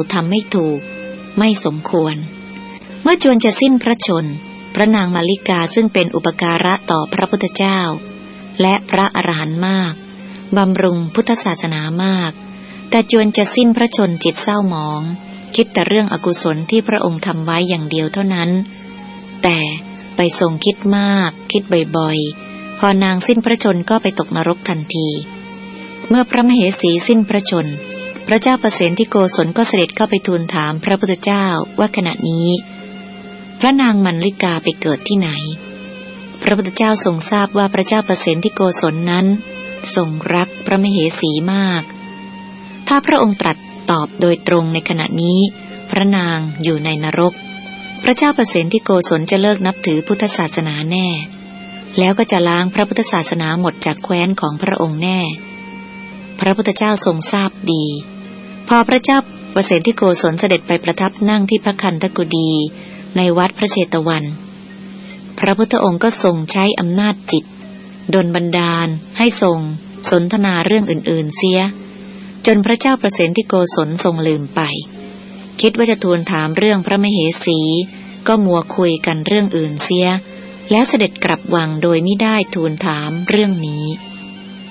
ทำไม่ถูกไม่สมควรเมื่อจวนจะสิ้นพระชนพระนางมาริกาซึ่งเป็นอุปการะต่อพระพุทธเจ้าและพระอรหันต์มากบำรุงพุทธศาสนามากแต่จวนจะสิ้นพระชนจิตเศร้าหมองคิดแต่เรื่องอกุศลที่พระองค์ทำไว้อย่างเดียวเท่านั้นแต่ไปทรงคิดมากคิดบ่อยๆพอนางสิ้นพระชนก็ไปตกนรกทันทีเมื่อพระมเหสีสิ้นพระชนพระเจ้าประเสนที่โกศลก็เสด็จเข้าไปทูลถามพระพุทธเจ้าว่าขณะนี้พระนางมัลลิกาไปเกิดที่ไหนพระพุทธเจ้าทรงทราบว่าพระเจ้าประเสนที่โกศลนั้นทรงรักพระมเหสีมากถ้าพระองค์ตรัสตอบโดยตรงในขณะนี้พระนางอยู่ในนรกพระเจ้าประเสนที่โกศลจะเลิกนับถือพุทธศาสนาแน่แล้วก็จะล้างพระพุทธศาสนาหมดจากแคว้นของพระองค์แน่พระพุทธเจ้าทรงทราบดีพอพระเจ้าประเสนที่โกศลเสด็จไปประทับนั่งที่พระคันธกุฎีในวัดพระเชตวันพระพุทธองค์ก็ทรงใช้อำนาจจิตดลบันดาลให้ทรงสนทนาเรื่องอื่นๆเสียจนพระเจ้าประเสนที่โกศลทรงลืมไปคิดว่าจะทูลถามเรื่องพระมเหสีก็มัวคุยกันเรื่องอื่นเสียแล้วเสด็จกลับวังโดยไม่ได้ทูลถามเรื่องนี้